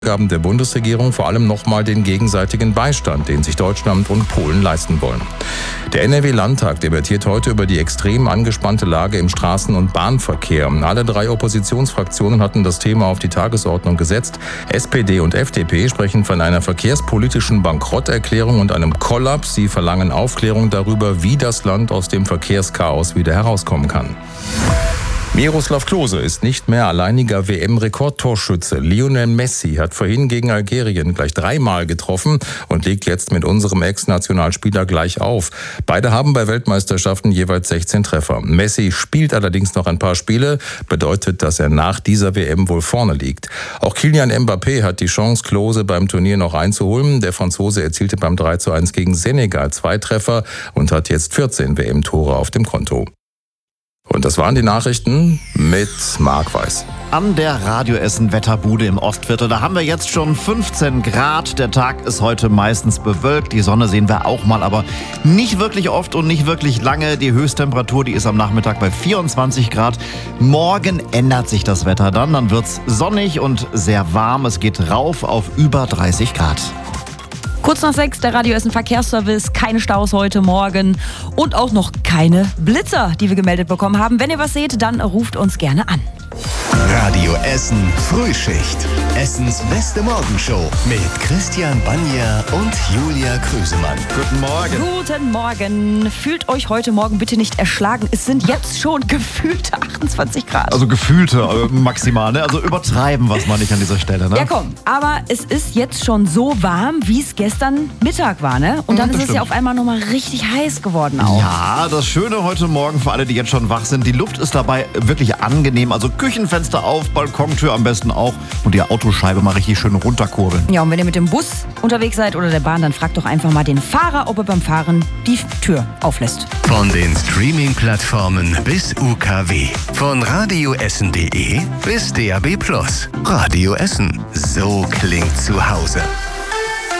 Gaben der Bundesregierung vor allem nochmal den gegenseitigen Beistand, den sich Deutschland und Polen leisten wollen. Der NRW-Landtag debattiert heute über die extrem angespannte Lage im Straßen- und Bahnverkehr. Alle 3 Oppositionsfraktionen hatten das Thema auf die Tagesordnung gesetzt. SPD und FDP sprechen von einer verkehrspolitischen Bankrotterklärung und einem Kollaps. Sie verlangen Aufklärung darüber, wie das Land aus dem Verkehrschaos wieder herauskommen kann. Miroslav Klose ist nicht mehr alleiniger WM-Rekordtorschütze. Lionel Messi hat vorhin gegen Algerien gleich 3-mal getroffen und legt jetzt mit unserem Ex-Nationalspieler gleich auf. Beide haben bei Weltmeisterschaften jeweils 16 Treffer. Messi spielt allerdings noch ein paar Spiele, bedeutet, dass er nach dieser WM wohl vorne liegt. Auch Kylian Mbappé hat die Chance, Klose beim Turnier noch einzuholen. Der Franzose erzielte beim 3:1 gegen Senegal 2 Treffer und hat jetzt 14 WM-Tore auf dem Konto. Und das waren die Nachrichten mit Marc Weiß. An der Radio Essen Wetterbude im Ostviertel. Da haben wir jetzt schon 15 Grad. Der Tag ist heute meistens bewölkt. Die Sonne sehen wir auch mal, aber nicht wirklich oft und nicht wirklich lange. Die Höchsttemperatur, die ist am Nachmittag bei 24 Grad. Morgen ändert sich das Wetter dann. Dann wird's sonnig und sehr warm. Es geht rauf auf über 30 Grad. Kurz nach 6, der Radio Essen Verkehrsservice, keine Staus heute Morgen und auch noch keine Blitzer, die wir gemeldet bekommen haben. Wenn ihr was seht, dann ruft uns gerne an. Radio Essen Frühschicht. Essens beste Morgenshow mit Christian Banja und Julia Krüsemann. Guten Morgen. Guten Morgen. Fühlt euch heute Morgen bitte nicht erschlagen. Es sind jetzt schon gefühlte 28 Grad. Also gefühlte maximal, ne? Also übertreiben was man nicht an dieser Stelle, ne? Ja komm, aber es ist jetzt schon so warm, wie es gestern Mittag war, ne? Und dann ist es ja auf einmal nochmal richtig heiß geworden auch. Ja, das Schöne heute Morgen für alle, die jetzt schon wach sind, die Luft ist dabei wirklich angenehm. Also Küchenfenster auf, Balkontür am besten auch und die Autoscheibe mal richtig schön runterkurbeln. Ja, und wenn ihr mit dem Bus unterwegs seid oder der Bahn, dann fragt doch einfach mal den Fahrer, ob er beim Fahren die Tür auflässt. Von den Streaming-Plattformen bis UKW. Von radioessen.de bis DAB+. Radio Essen. So klingt zu Hause.